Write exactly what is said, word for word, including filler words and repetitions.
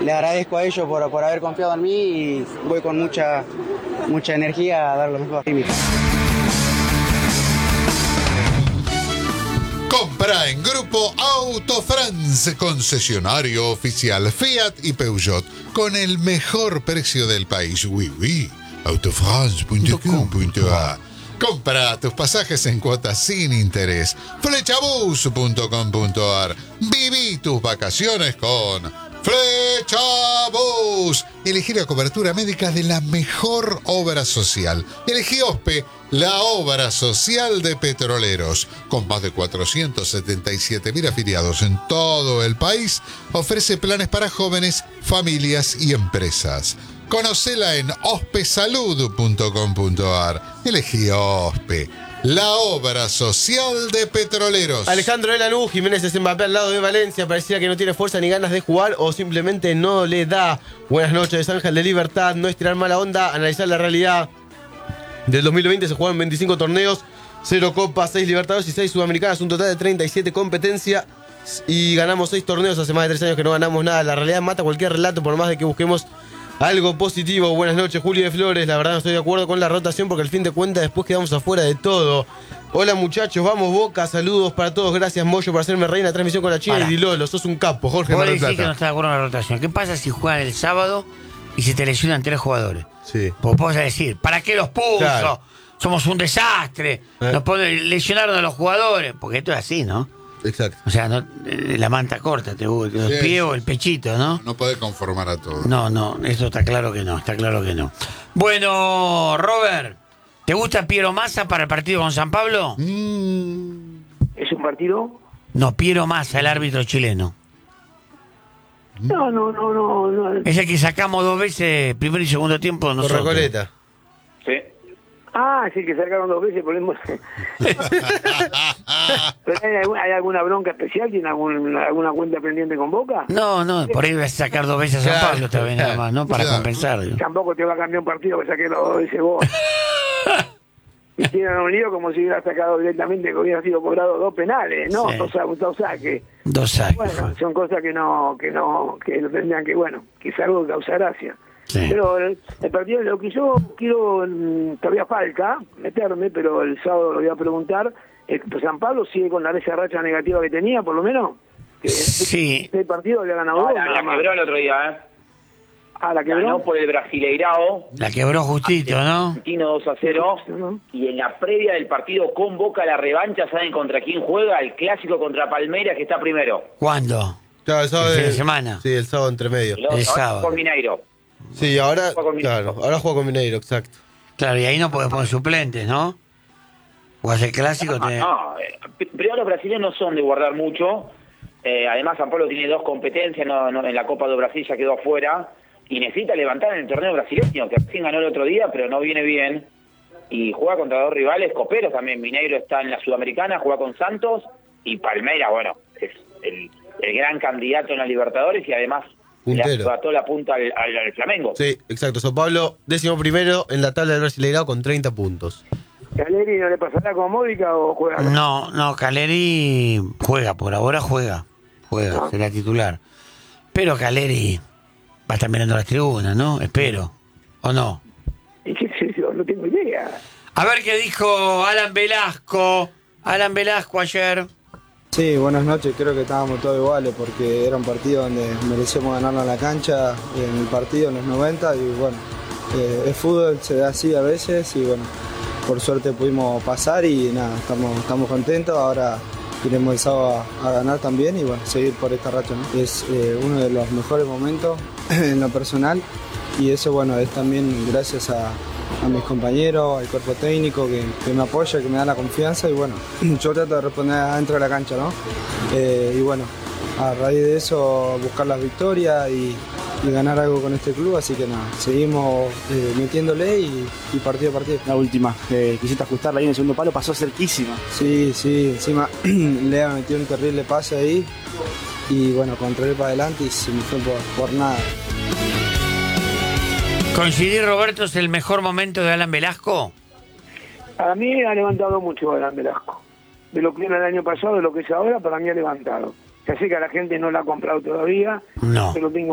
le agradezco a ellos por, por haber confiado en mí y voy con mucha, mucha energía a dar lo mejor. Compra en Grupo Auto France, concesionario oficial Fiat y Peugeot, con el mejor precio del país. Oui, oui. autofrance punto com punto a. Compra tus pasajes en cuotas sin interés. flechabus punto com punto a r. Viví tus vacaciones con Flechabus. Elegí la cobertura médica de la mejor obra social. Elegí OSPE, la obra social de petroleros. Con más de cuatrocientos setenta y siete mil afiliados en todo el país, ofrece planes para jóvenes, familias y empresas. Conocela en ospesalud punto com punto a r. Elegí OSPE, la obra social de petroleros. Alejandro de Lanús, Jiménez es Mbappé al lado de Valencia. Parecía que no tiene fuerza ni ganas de jugar o simplemente no le da. Buenas noches, Ángel de Libertad. No es tirar mala onda, analizar la realidad. Del dos mil veinte se jugaron veinticinco torneos, cero copas, seis Libertadores y seis Sudamericanas, un total de treinta y siete competencias. Y ganamos seis torneos, hace más de tres años que no ganamos nada. La realidad mata cualquier relato por más de que busquemos algo positivo. Buenas noches, Julio de Flores. La verdad no estoy de acuerdo con la rotación porque al fin de cuentas después quedamos afuera de todo. Hola muchachos, vamos Boca, saludos para todos. Gracias Moyo por hacerme reír en la transmisión con la China. Para. Y Dilolo, sos un capo, Jorge Vos Mar del decís Plata. que no estás de acuerdo con la rotación. ¿Qué pasa si juegan el sábado y se te lesionan tres jugadores? Sí. Vos podés decir, ¿para qué los puso? Claro. Somos un desastre. Eh. Nos ponen, lesionaron a los jugadores. Porque esto es así, ¿no? Exacto. O sea, no, la manta corta, te, los Sí, pies sí. o el pechito, ¿no? No puede conformar a todos. No, no, eso está claro que no, está claro que no. Bueno, Robert, ¿te gusta Piero Massa para el partido con San Pablo? Mm. ¿Es un partido? No, Piero Massa, el árbitro chileno. No, no, no, no. no. Es el que sacamos dos veces, primer y segundo tiempo Por nosotros. Recoleta. Sí. Ah, sí, que sacaron dos veces, por ejemplo. ¿Pero hay, alguna, hay alguna bronca especial? ¿Tiene algún, alguna cuenta pendiente con Boca? No, no, por ahí vas a sacar dos veces a San Claro, Pablo esta vez nada más, ¿no? Para claro. compensar. Digo. Tampoco te va a cambiar un partido que saqué los dos veces vos. Y tienen un lío como si hubiera sacado directamente, que hubiera sido cobrado dos penales, ¿no? Sí. O sea, dos saques. Dos saques. Bueno, son cosas que no, que no, que lo tendrían que, bueno, que es algo que causa gracia. Sí. Pero el, el partido, lo que yo quiero, mm, todavía falta meterme, pero el sábado lo voy a preguntar. Eh, pues San Pablo sigue con la esa racha negativa que tenía, por lo menos. Que Sí. este partido le ha ganado No, dos, la, nada la más. quebró el otro día, ¿eh? Ah, la Ganó quebró. por el Brasileirao, La quebró justito, ¿no? Argentino dos a cero. Y en la previa del partido con Boca, la revancha, ¿saben contra quién juega? El clásico contra Palmeiras, que está primero. ¿Cuándo? Claro, el sábado El fin de de- semana. Sí, el sábado entre medio. Y luego El ahora sábado. Por Mineiro. Sí, ahora, Juega con Mineiro. claro, ahora juega con Mineiro, exacto. Claro, y ahí no podés poner suplentes, ¿no? O hacer clásico. Ah, Te... no, eh, pero los brasileños no son de guardar mucho. Eh, además, San Pablo tiene dos competencias, no, no, en la Copa de Brasil ya quedó afuera. Y necesita levantar en el torneo brasileño, que recién ganó el otro día, pero no viene bien. Y juega contra dos rivales coperos también. Mineiro está en la Sudamericana, juega con Santos. Y Palmeiras, bueno, es el, el gran candidato en la Libertadores y además Puntero. le arrebató la punta al, al, al Flamengo. Sí, exacto. Sao Paulo, décimo primero en la tabla del Brasileirao con treinta puntos. ¿Caleri no le pasará con Módica o juega? No, no, Caleri juega, por ahora juega. Juega, será titular. Pero Caleri va a estar mirando las tribunas, ¿no? Espero. ¿O no? ¿Y qué sé yo? No tengo idea. A ver qué dijo Alan Velasco. Alan Velasco ayer. Sí, buenas noches. Creo que estábamos todos iguales porque era un partido donde merecíamos ganarlo en la cancha, en el partido en los noventa y bueno, eh, el fútbol se da así a veces y bueno, por suerte pudimos pasar y nada, estamos, estamos contentos. Ahora iremos el sábado a, a ganar también y bueno, seguir por esta racha, ¿no? Es eh, uno de los mejores momentos en lo personal y eso bueno, es también gracias a a mis compañeros, al cuerpo técnico que, que me apoya, que me da la confianza y bueno, yo trato de responder adentro de la cancha, ¿no? Eh, y bueno, a raíz de eso buscar las victorias y, y ganar algo con este club, así que nada, seguimos eh, metiéndole y, y partido a partido. La última, eh, quisiste ajustarla ahí en el segundo palo, pasó cerquísima. Sí, sí, encima Lea metió un terrible pase ahí y bueno, controlé para adelante y se me fue por, por nada. ¿Coincidí, Roberto, es el mejor momento de Alan Velasco? Para mí ha levantado mucho Alan Velasco. De lo que era el año pasado, de lo que es ahora, para mí ha levantado. Ya sé que a la gente no la ha comprado todavía, No. pero tengo